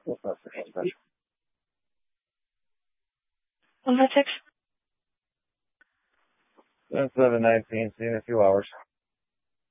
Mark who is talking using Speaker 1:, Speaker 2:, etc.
Speaker 1: One five six.
Speaker 2: 719. See you in a few hours.